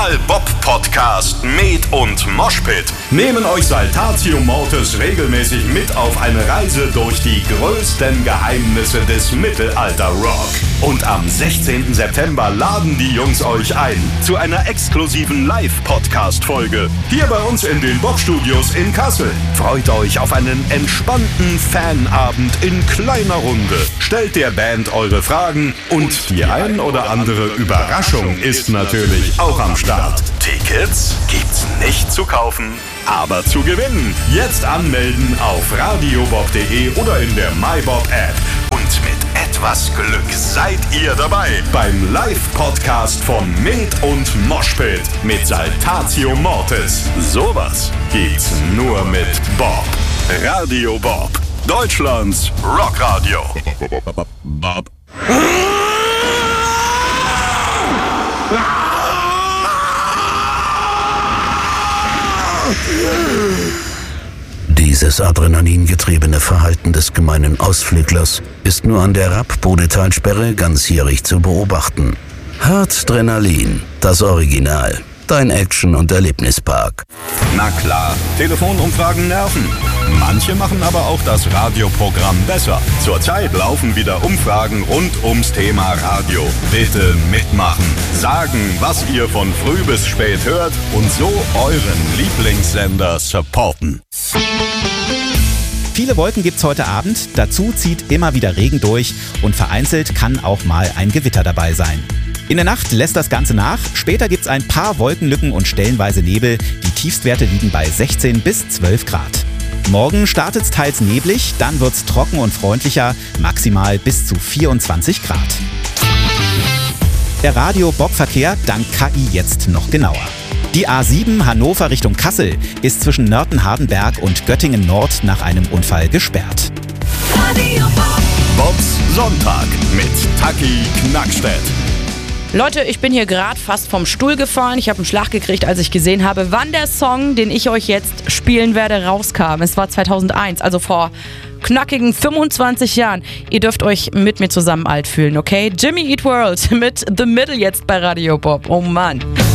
Original-Bob-Podcast Med und Moshpit nehmen euch Saltatio Mortis regelmäßig mit auf eine Reise durch die größten Geheimnisse des Mittelalter-Rock. Und am 16. September laden die Jungs euch ein zu einer exklusiven Live-Podcast-Folge hier bei uns in den Bob-Studios in Kassel. Freut euch auf einen entspannten Fanabend in kleiner Runde. Stellt der Band eure Fragen und die ein oder andere Überraschung ist natürlich auch am Start. Tickets gibt's nicht zu kaufen, aber zu gewinnen. Jetzt anmelden auf radiobob.de oder in der MyBob-App. Und mit etwas Glück seid ihr dabei beim Live-Podcast von Med und Moshpit mit Saltatio Mortis. Sowas gibt's nur mit Bob. Radio Bob, Deutschlands Rockradio. Bob. Dieses adrenalingetriebene Verhalten des gemeinen Ausflüglers ist nur an der Rapp-Bodetalsperre ganzjährig zu beobachten. Hartdrenalin, das Original. Dein Action- und Erlebnispark. Na klar, Telefonumfragen nerven. Manche machen aber auch das Radioprogramm besser. Zurzeit laufen wieder Umfragen rund ums Thema Radio. Bitte mitmachen. Sagen, was ihr von früh bis spät hört und so euren Lieblingssender supporten. Viele Wolken gibt's heute Abend. Dazu zieht immer wieder Regen durch und vereinzelt kann auch mal ein Gewitter dabei sein. In der Nacht lässt das Ganze nach. Später gibt's ein paar Wolkenlücken und stellenweise Nebel. Die Tiefstwerte liegen bei 16 bis 12 Grad. Morgen startet's teils neblig, dann wird's trocken und freundlicher, maximal bis zu 24 Grad. Der Radio-Bob-Verkehr dank KI jetzt noch genauer. Die A7 Hannover Richtung Kassel ist zwischen Nörten-Hardenberg und Göttingen Nord nach einem Unfall gesperrt. Radio Bob. Bobs Sonntag mit Taki Knackstedt. Leute, ich bin hier gerade fast vom Stuhl gefallen. Ich habe einen Schlag gekriegt, als ich gesehen habe, wann der Song, den ich euch jetzt spielen werde, rauskam. Es war 2001, also vor knackigen 25 Jahren. Ihr dürft euch mit mir zusammen alt fühlen, okay? Jimmy Eat World mit The Middle jetzt bei Radio Bob. Oh Mann.